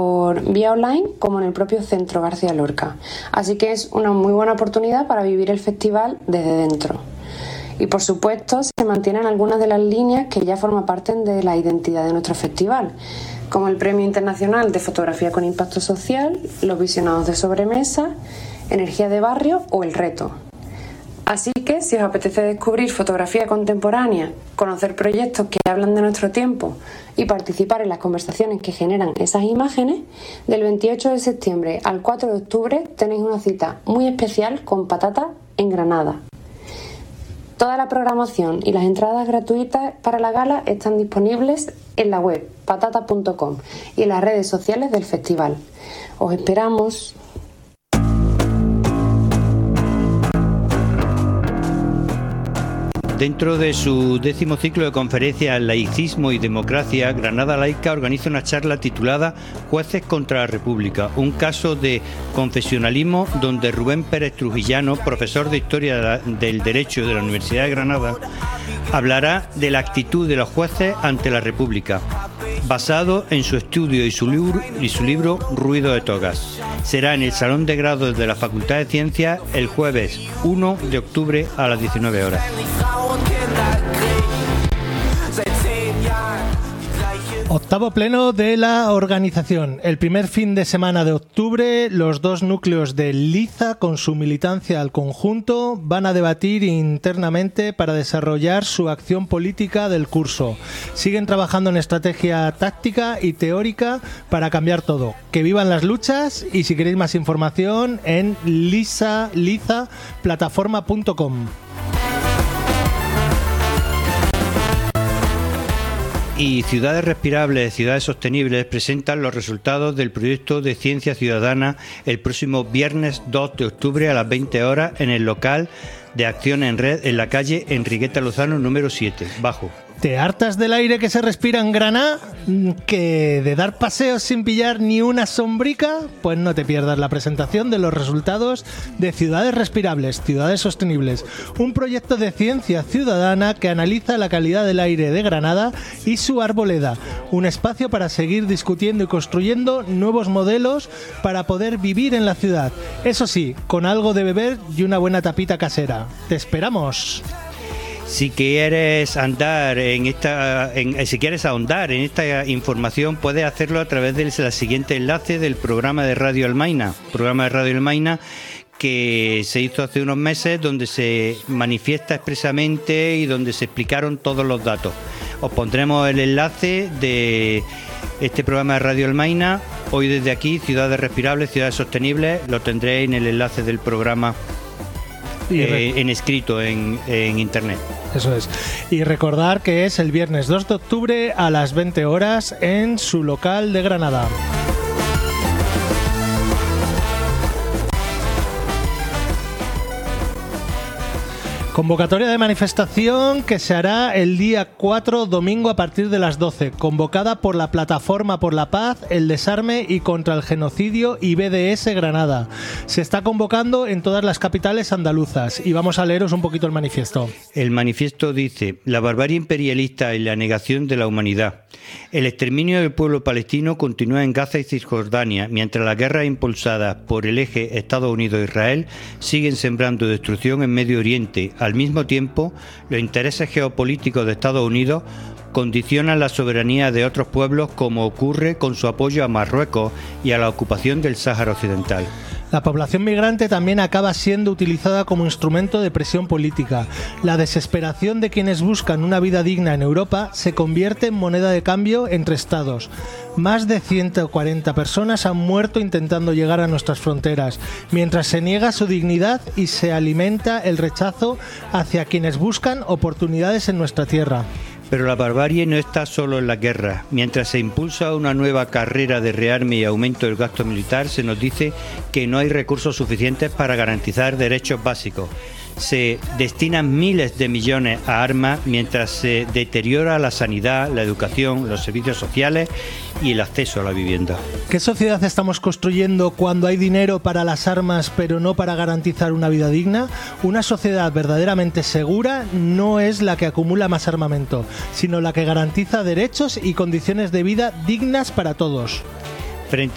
por vía online como en el propio Centro García Lorca. Así que es una muy buena oportunidad para vivir el festival desde dentro. Y por supuesto se mantienen algunas de las líneas que ya forman parte de la identidad de nuestro festival, como el Premio Internacional de Fotografía con Impacto Social, los visionados de sobremesa, Energía de Barrio o el Reto. Así que si os apetece descubrir fotografía contemporánea, conocer proyectos que hablan de nuestro tiempo y participar en las conversaciones que generan esas imágenes, del 28 de septiembre al 4 de octubre tenéis una cita muy especial con Patata en Granada. Toda la programación y las entradas gratuitas para la gala están disponibles en la web patata.com y en las redes sociales del festival. ¡Os esperamos! Dentro de su 10º ciclo de conferencias Laicismo y Democracia, Granada Laica organiza una charla titulada Jueces contra la República, un caso de confesionalismo, donde Rubén Pérez Trujillano, profesor de Historia del Derecho de la Universidad de Granada, hablará de la actitud de los jueces ante la República, basado en su estudio y su libro Ruido de Togas. Será en el Salón de Grados de la Facultad de Ciencias el jueves 1 de octubre a las 19 horas. Octavo pleno de la organización. El primer fin de semana de octubre, los dos núcleos de LIZA, con su militancia al conjunto, van a debatir internamente para desarrollar su acción política del curso. Siguen trabajando en estrategia táctica y teórica para cambiar todo. Que vivan las luchas, y si queréis más información en lizaplataforma.com. Y Ciudades Respirables, Ciudades Sostenibles presentan los resultados del proyecto de Ciencia Ciudadana el próximo viernes 2 de octubre a las 20 horas en el local de Acción en Red en la calle Enriqueta Lozano número 7, Bajo. ¿Te hartas del aire que se respira en Granada? ¿Que de dar paseos sin pillar ni una sombrica? Pues no te pierdas la presentación de los resultados de Ciudades Respirables, Ciudades Sostenibles, un proyecto de ciencia ciudadana que analiza la calidad del aire de Granada y su arboleda, un espacio para seguir discutiendo y construyendo nuevos modelos para poder vivir en la ciudad. Eso sí, con algo de beber y una buena tapita casera. ¡Te esperamos! Si quieres ahondar en esta información, puedes hacerlo a través del siguiente enlace del programa de Radio Almaina. Programa de Radio Almaina que se hizo hace unos meses, donde se manifiesta expresamente y donde se explicaron todos los datos. Os pondremos el enlace de este programa de Radio Almaina. Hoy desde aquí, Ciudades Respirables, Ciudades Sostenibles, lo tendréis en el enlace del programa en escrito en internet. Eso es. Y recordar que es el viernes 2 de octubre a las 20 horas en su local de Granada. Convocatoria de manifestación que se hará el día 4, domingo, a partir de las 12, convocada por la Plataforma por la Paz, el Desarme y contra el Genocidio y BDS Granada. Se está convocando en todas las capitales andaluzas y vamos a leeros un poquito el manifiesto. El manifiesto dice: la barbarie imperialista y la negación de la humanidad. El exterminio del pueblo palestino continúa en Gaza y Cisjordania, mientras las guerras impulsadas por el eje Estados Unidos-Israel siguen sembrando destrucción en Medio Oriente. Al mismo tiempo, los intereses geopolíticos de Estados Unidos condicionan la soberanía de otros pueblos, como ocurre con su apoyo a Marruecos y a la ocupación del Sáhara Occidental. La población migrante también acaba siendo utilizada como instrumento de presión política. La desesperación de quienes buscan una vida digna en Europa se convierte en moneda de cambio entre estados. Más de 140 personas han muerto intentando llegar a nuestras fronteras, mientras se niega su dignidad y se alimenta el rechazo hacia quienes buscan oportunidades en nuestra tierra. Pero la barbarie no está solo en la guerra. Mientras se impulsa una nueva carrera de rearme y aumento del gasto militar, se nos dice que no hay recursos suficientes para garantizar derechos básicos. Se destinan miles de millones a armas mientras se deteriora la sanidad, la educación, los servicios sociales y el acceso a la vivienda. ¿Qué sociedad estamos construyendo cuando hay dinero para las armas pero no para garantizar una vida digna? Una sociedad verdaderamente segura no es la que acumula más armamento, sino la que garantiza derechos y condiciones de vida dignas para todos. Frente